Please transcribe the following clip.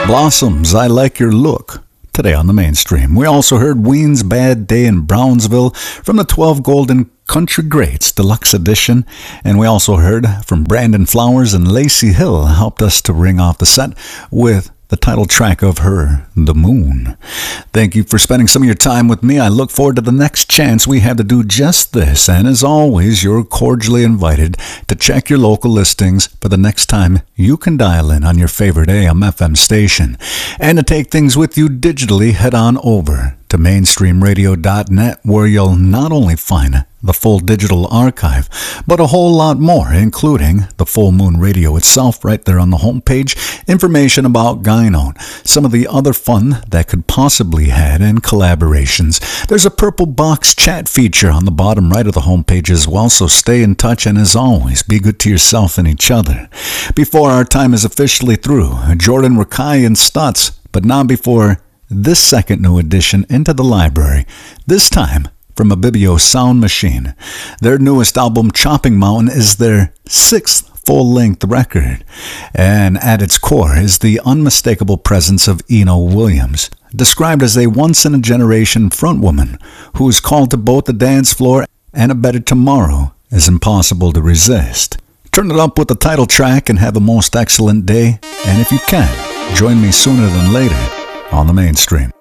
Blossoms, I Like Your Look. Today on the mainstream. We also heard Ween's Bad Day in Brownsville from the 12 Golden Country Greats Deluxe Edition. And we also heard from Brandon Flowers and Lacey Hill, helped us to ring off the set with the title track of her, The Moon. Thank you for spending some of your time with me. I look forward to the next chance we have to do just this. And as always, you're cordially invited to check your local listings for the next time you can dial in on your favorite AM/FM station. And to take things with you digitally, head on over to mainstreamradio.net, where you'll not only find the full digital archive, but a whole lot more, including the Full Moon Radio itself right there on the homepage, information about Gyno, some of the other fun that could possibly had, and collaborations. There's a purple box chat feature on the bottom right of the homepage as well, so stay in touch, and as always, be good to yourself and each other. Before our time is officially through, Jordan Rakai and Stutz, but not before this second new addition into the library, this time from Abibio Sound Machine. Their newest album, Chopping Mountain, is their 6th full-length record, and at its core is the unmistakable presence of Eno Williams, described as a once-in-a-generation frontwoman who is called to both the dance floor and a better tomorrow is impossible to resist. Turn it up with the title track and have a most excellent day, and if you can, join me sooner than later on the mainstream.